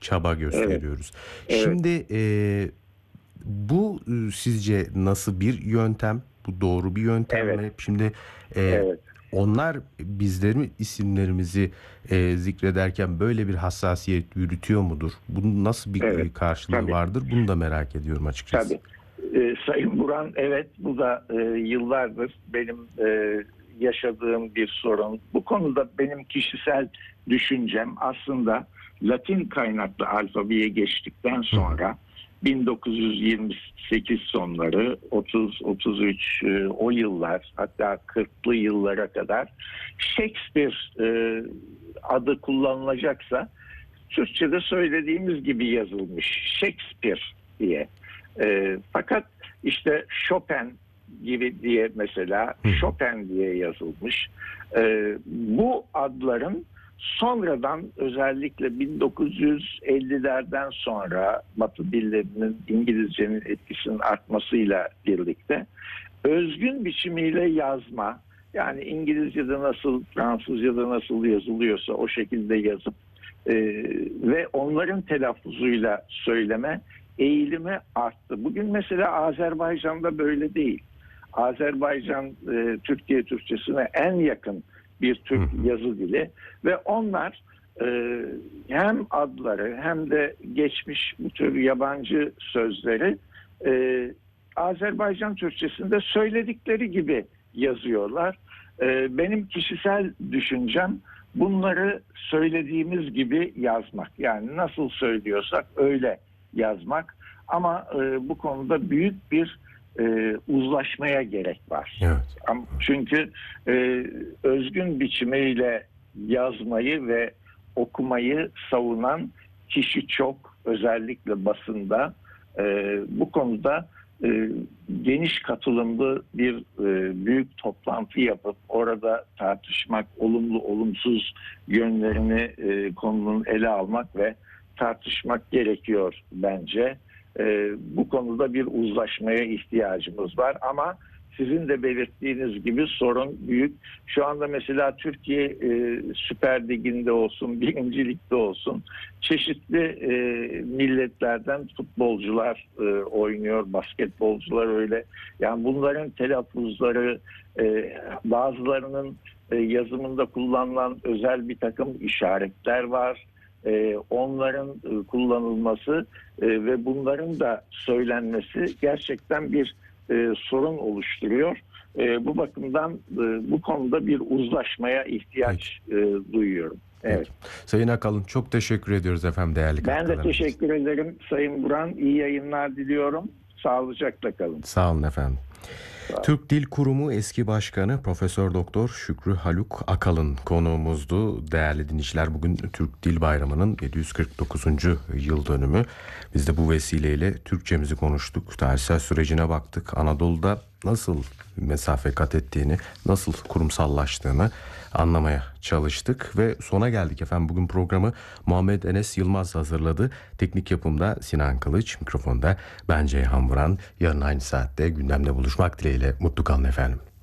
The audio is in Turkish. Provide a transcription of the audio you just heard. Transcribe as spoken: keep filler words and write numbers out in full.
çaba gösteriyoruz. Evet. Şimdi e, bu e, sizce nasıl bir yöntem? Bu doğru bir yöntem Evet. mi? Şimdi e, Evet. onlar bizlerin isimlerimizi e, zikrederken böyle bir hassasiyet yürütüyor mudur? Bunun nasıl bir Evet. e, karşılığı Tabii. vardır? Bunu da merak ediyorum açıkçası. Tabii. Ee, Sayın Buran, evet, bu da e, yıllardır benim e, yaşadığım bir sorun. Bu konuda benim kişisel düşüncem aslında Latin kaynaklı alfabeye geçtikten sonra bin dokuz yüz yirmi sekiz sonları, otuz otuz üç e, o yıllar, hatta kırklı yıllara kadar Shakespeare e, adı kullanılacaksa Türkçe'de söylediğimiz gibi yazılmış, Shakespeare diye. E, fakat işte Chopin gibi diye mesela Chopin diye yazılmış. E, bu adların sonradan, özellikle bin dokuz yüz ellilerden sonra Batı dillerinin, İngilizcenin etkisinin artmasıyla birlikte özgün biçimiyle yazma, yani İngilizce'de nasıl, Fransızca'da nasıl yazılıyorsa o şekilde yazıp e, ve onların telaffuzuyla söyleme eğilimi arttı. Bugün mesela Azerbaycan'da böyle değil. Azerbaycan e, Türkiye Türkçesine en yakın bir Türk yazı dili ve onlar e, hem adları hem de geçmiş bu tür yabancı sözleri e, Azerbaycan Türkçesinde söyledikleri gibi yazıyorlar. E, benim kişisel düşüncem bunları söylediğimiz gibi yazmak. Yani nasıl söylüyorsak öyle yazmak. Ama e, bu konuda büyük bir e, uzlaşmaya gerek var. Evet. Ama çünkü e, özgün biçimiyle yazmayı ve okumayı savunan kişi çok, özellikle basında. E, bu konuda e, geniş katılımlı bir e, büyük toplantı yapıp orada tartışmak, olumlu olumsuz yönlerini e, konunun ele almak ve tartışmak gerekiyor bence. E, bu konuda bir uzlaşmaya ihtiyacımız var ama sizin de belirttiğiniz gibi sorun büyük. Şu anda mesela Türkiye e, Süper Ligi'nde olsun, birinci Lig'de olsun çeşitli e, milletlerden futbolcular e, oynuyor, basketbolcular öyle. Yani bunların telaffuzları, e, bazılarının e, yazımında kullanılan özel bir takım işaretler var. E, onların e, kullanılması e, ve bunların da söylenmesi gerçekten bir e, sorun oluşturuyor. E, bu bakımdan e, bu konuda bir uzlaşmaya ihtiyaç e, duyuyorum. Evet. Peki. Sayın Akalın, çok teşekkür ediyoruz efendim değerli Ben de katkılarınız için. teşekkür ederim Sayın Buran. İyi yayınlar diliyorum. Sağlıcakla kalın. Sağ olun efendim. Türk Dil Kurumu eski başkanı Profesör Doktor Şükrü Haluk Akalın konuğumuzdu. Değerli dinleyiciler, bugün Türk Dil Bayramı'nın yedi yüz kırk dokuzuncu yıl dönümü. Biz de bu vesileyle Türkçemizi konuştuk. Tarihsel sürecine baktık. Anadolu'da nasıl mesafe kat ettiğini, nasıl kurumsallaştığını anlamaya çalıştık ve sona geldik efendim. Bugün programı Muhammed Enes Yılmaz hazırladı. Teknik yapımda Sinan Kılıç, mikrofonda ben Ceyhan Vuran. Yarın aynı saatte gündemde buluşmak dileğiyle. Mutlu kalın efendim.